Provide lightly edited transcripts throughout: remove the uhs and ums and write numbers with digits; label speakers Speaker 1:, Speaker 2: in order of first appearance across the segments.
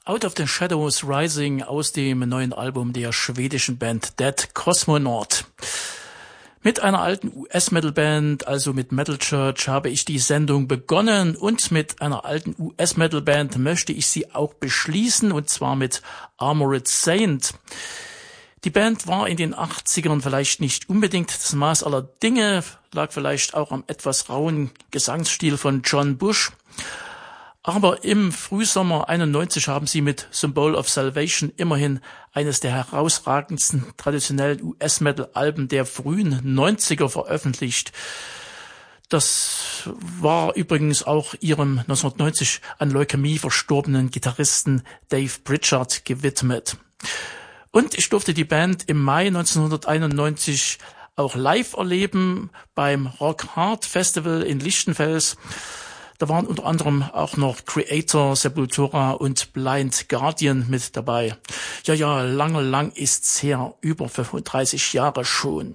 Speaker 1: Out of the Shadows Rising aus dem neuen Album der schwedischen Band Dead Cosmonaut. Mit einer alten US-Metal-Band, also mit Metal Church, habe ich die Sendung begonnen und mit einer alten US-Metal-Band möchte ich sie auch beschließen, und zwar mit Armored Saint. Die Band war in den 80ern vielleicht nicht unbedingt das Maß aller Dinge, lag vielleicht auch am etwas rauen Gesangsstil von John Bush. Aber im Frühsommer 91 haben sie mit Symbol of Salvation immerhin eines der herausragendsten traditionellen US-Metal-Alben der frühen 90er veröffentlicht. Das war übrigens auch ihrem 1990 an Leukämie verstorbenen Gitarristen Dave Pritchard gewidmet. Und ich durfte die Band im Mai 1991 auch live erleben beim Rock Hard Festival in Lichtenfels. Da waren unter anderem auch noch Creator, Sepultura und Blind Guardian mit dabei. Ja, lang ist's her, über 35 Jahre schon.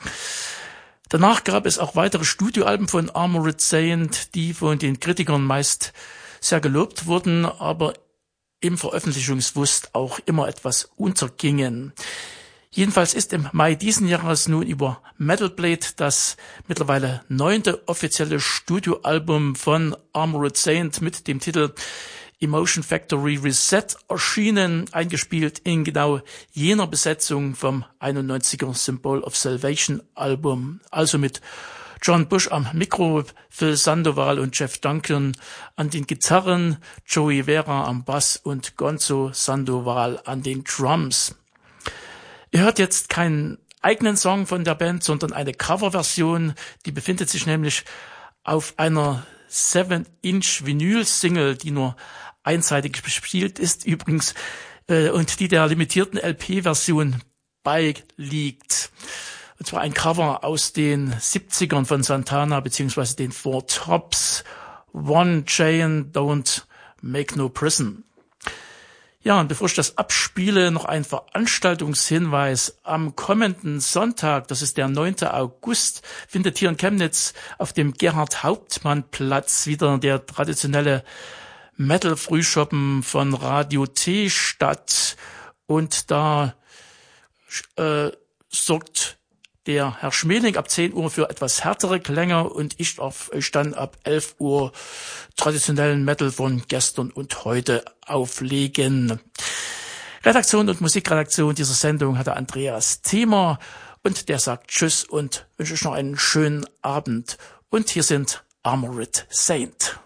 Speaker 1: Danach gab es auch weitere Studioalben von Armored Saint, die von den Kritikern meist sehr gelobt wurden, aber im Veröffentlichungswust auch immer etwas untergingen. Jedenfalls ist im Mai diesen Jahres nun über Metal Blade das mittlerweile 9. offizielle Studioalbum von Armored Saint mit dem Titel Emotion Factory Reset erschienen, eingespielt in genau jener Besetzung vom 91er Symbol of Salvation Album, also mit John Bush am Mikro, Phil Sandoval und Jeff Duncan an den Gitarren, Joey Vera am Bass und Gonzo Sandoval an den Drums. Ihr hört jetzt keinen eigenen Song von der Band, sondern eine Coverversion, die befindet sich nämlich auf einer 7-Inch Vinyl-Single, die nur einseitig bespielt ist übrigens, und die der limitierten LP-Version beiliegt. Und zwar ein Cover aus den 70ern von Santana bzw. den Four Tops. One Chain, Don't Make No Prison. Ja, und bevor ich das abspiele, noch ein Veranstaltungshinweis. Am kommenden Sonntag, das ist der 9. August, findet hier in Chemnitz auf dem Gerhard-Hauptmann-Platz wieder der traditionelle Metal-Frühschoppen von Radio T statt. Und da sorgt der Herr Schmeling ab 10 Uhr für etwas härtere Klänge und ich darf euch dann ab 11 Uhr traditionellen Metal von gestern und heute auflegen. Redaktion und Musikredaktion dieser Sendung hatte Andreas Thiemer und der sagt Tschüss und wünsche euch noch einen schönen Abend. Und hier sind Armored Saint.